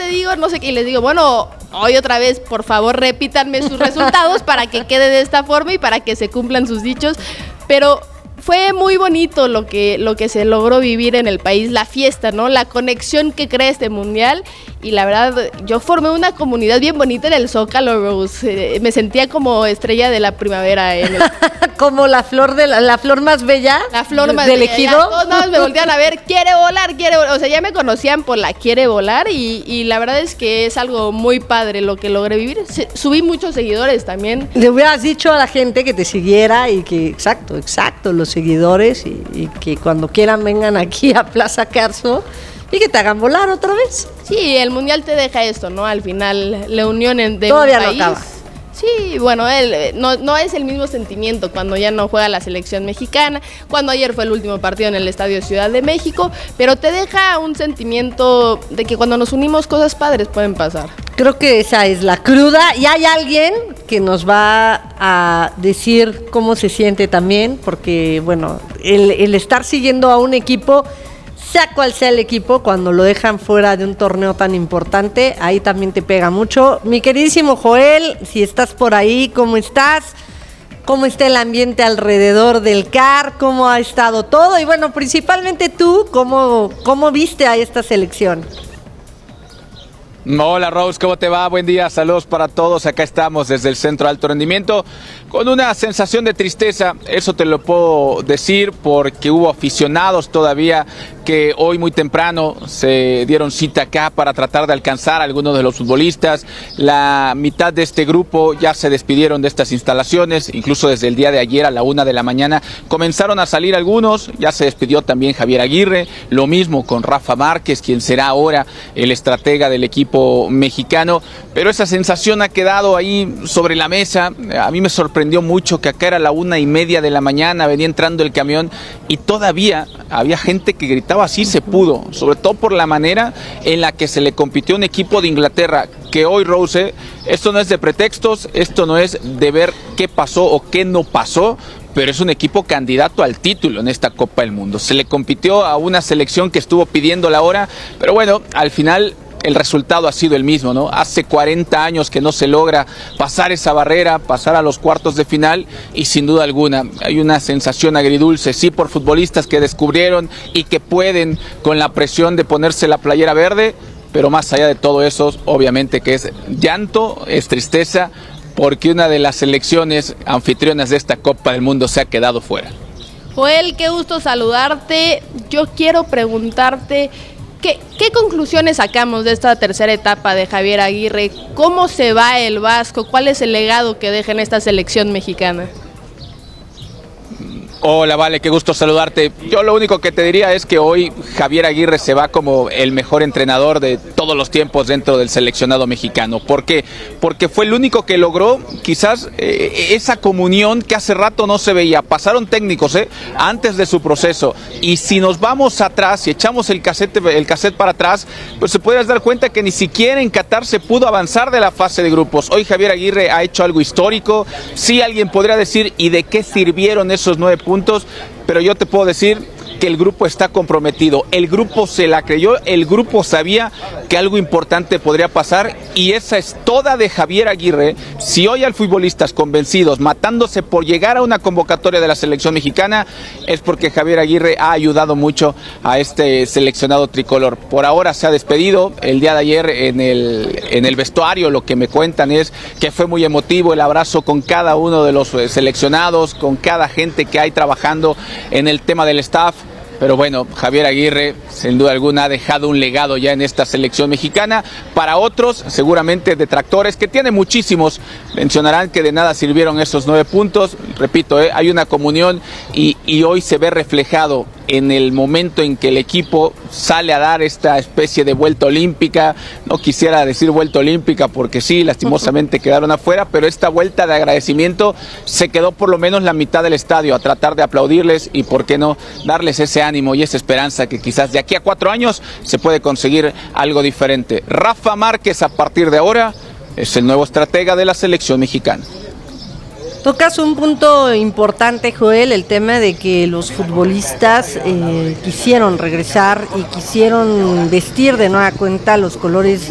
te digo, no sé qué, y les digo, bueno, hoy otra vez, por favor, repítanme sus resultados para que quede de esta forma y para que se cumplan sus dichos, pero fue muy bonito lo que se logró vivir en el país, la fiesta, ¿no? La conexión que crea este mundial, y la verdad, yo formé una comunidad bien bonita en el Zócalo, Rose. Me sentía como estrella de la primavera. Como la flor más bella. La flor más del bella. ejido. Todos me voltean a ver, quiere volar. O sea, ya me conocían por la quiere volar, y la verdad es que es algo muy padre lo que logré vivir. Subí muchos seguidores también. Le hubieras dicho a la gente que te siguiera y que, exacto, los seguidores, y que cuando quieran vengan aquí a Plaza Carso y que te hagan volar otra vez. Sí, el mundial te deja esto, ¿no? Al final, la unión de todavía un país. No acaba. Sí, bueno, no es el mismo sentimiento cuando ya no juega la selección mexicana, cuando ayer fue el último partido en el Estadio Ciudad de México, pero te deja un sentimiento de que cuando nos unimos cosas padres pueden pasar. Creo que esa es la cruda, y hay alguien que nos va a decir cómo se siente también, porque bueno, el estar siguiendo a un equipo, sea cual sea el equipo, cuando lo dejan fuera de un torneo tan importante, ahí también te pega mucho. Mi queridísimo Joel, si estás por ahí, ¿cómo estás? ¿Cómo está el ambiente alrededor del CAR? ¿Cómo ha estado todo? Y bueno, principalmente tú, ¿cómo viste a esta selección? Hola Rose, ¿cómo te va? Buen día, saludos para todos. Acá estamos desde el Centro de Alto Rendimiento con una sensación de tristeza, eso te lo puedo decir porque hubo aficionados todavía que hoy muy temprano se dieron cita acá para tratar de alcanzar a algunos de los futbolistas. La mitad de este grupo ya se despidieron de estas instalaciones, incluso desde el día de ayer a la 1 de la mañana comenzaron a salir algunos, ya se despidió también Javier Aguirre, lo mismo con Rafa Márquez, quien será ahora el estratega del equipo mexicano, pero esa sensación ha quedado ahí sobre la mesa. A mí me sorprendió mucho que acá era la 1:30 de la mañana, venía entrando el camión y todavía había gente que gritaba así se pudo, sobre todo por la manera en la que se le compitió a un equipo de Inglaterra, que hoy, Rose, esto no es de pretextos, esto no es de ver qué pasó o qué no pasó, pero es un equipo candidato al título en esta Copa del Mundo. Se le compitió a una selección que estuvo pidiendo la hora, pero bueno, al final el resultado ha sido el mismo, ¿no? Hace 40 años que no se logra pasar esa barrera, pasar a los cuartos de final, y sin duda alguna hay una sensación agridulce, sí, por futbolistas que descubrieron y que pueden con la presión de ponerse la playera verde, pero más allá de todo eso, obviamente que es llanto, es tristeza, porque una de las selecciones anfitrionas de esta Copa del Mundo se ha quedado fuera. Joel, qué gusto saludarte. Yo quiero preguntarte, ¿qué conclusiones sacamos de esta tercera etapa de Javier Aguirre? ¿Cómo se va el Vasco? ¿Cuál es el legado que deja en esta selección mexicana? Hola, Vale, qué gusto saludarte. Yo lo único que te diría es que hoy Javier Aguirre se va como el mejor entrenador de todos los tiempos dentro del seleccionado mexicano. ¿Por qué? Porque fue el único que logró quizás esa comunión que hace rato no se veía. Pasaron técnicos antes de su proceso, y si nos vamos atrás y echamos el cassette para atrás, pues se podrías dar cuenta que ni siquiera en Qatar se pudo avanzar de la fase de grupos. Hoy Javier Aguirre ha hecho algo histórico. Sí, alguien podría decir, ¿y de qué sirvieron esos 9 puntos? Pero yo te puedo decir que el grupo está comprometido, el grupo se la creyó, el grupo sabía que algo importante podría pasar, y esa es toda de Javier Aguirre. Si hoy hay futbolistas convencidos, matándose por llegar a una convocatoria de la selección mexicana, es porque Javier Aguirre ha ayudado mucho a este seleccionado tricolor. Por ahora se ha despedido, el día de ayer en el vestuario lo que me cuentan es que fue muy emotivo el abrazo con cada uno de los seleccionados, con cada gente que hay trabajando en el tema del staff. Pero bueno, Javier Aguirre, sin duda alguna, ha dejado un legado ya en esta selección mexicana. Para otros, seguramente detractores, que tiene muchísimos, mencionarán que de nada sirvieron esos 9 puntos. Repito, hay una comunión y hoy se ve reflejado en el momento en que el equipo sale a dar esta especie de vuelta olímpica. No quisiera decir vuelta olímpica porque sí, lastimosamente quedaron afuera, pero esta vuelta de agradecimiento se quedó por lo menos la mitad del estadio a tratar de aplaudirles y, por qué no, darles ese ánimo y esa esperanza que quizás de aquí a 4 años se puede conseguir algo diferente. Rafa Márquez, a partir de ahora, es el nuevo estratega de la selección mexicana. Tocas un punto importante, Joel, el tema de que los futbolistas quisieron regresar y quisieron vestir de nueva cuenta los colores